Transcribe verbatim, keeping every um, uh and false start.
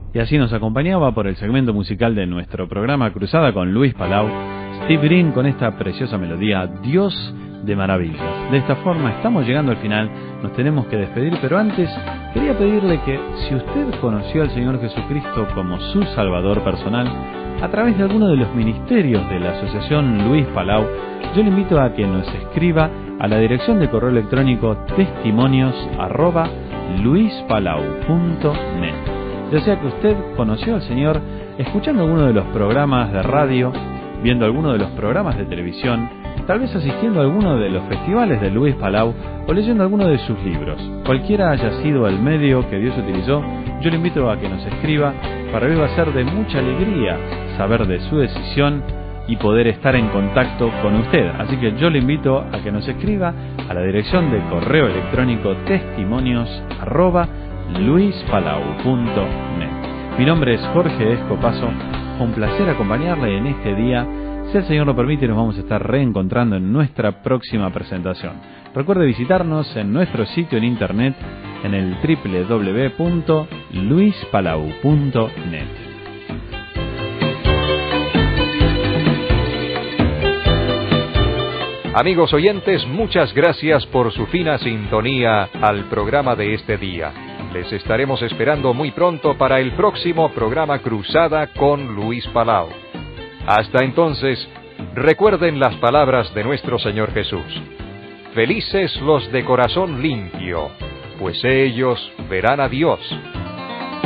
Y así nos acompañaba por el segmento musical de nuestro programa Cruzada con Luis Palau, Steve Green con esta preciosa melodía, Dios de Maravillas. De esta forma estamos llegando al final, nos tenemos que despedir, pero antes quería pedirle que si usted conoció al Señor Jesucristo como su Salvador personal, a través de alguno de los ministerios de la Asociación Luis Palau, yo le invito a que nos escriba a la dirección de correo electrónico testimonios arroba luispalau punto net. Ya sea que usted conoció al Señor escuchando alguno de los programas de radio, viendo alguno de los programas de televisión, tal vez asistiendo a alguno de los festivales de Luis Palau o leyendo alguno de sus libros. Cualquiera haya sido el medio que Dios utilizó, yo le invito a que nos escriba. Para mí va a ser de mucha alegría saber de su decisión y poder estar en contacto con usted. Así que yo le invito a que nos escriba a la dirección de correo electrónico testimonios arroba luispalau punto net. Mi nombre es Jorge Escopazo, un placer acompañarle en este día. Si el Señor lo permite, nos vamos a estar reencontrando en nuestra próxima presentación. Recuerde visitarnos en nuestro sitio en internet en el doble u doble u doble u punto luispalau punto net. Amigos oyentes, muchas gracias por su fina sintonía al programa de este día. Les estaremos esperando muy pronto para el próximo programa Cruzada con Luis Palau. Hasta entonces, recuerden las palabras de nuestro Señor Jesús. Felices los de corazón limpio, pues ellos verán a Dios.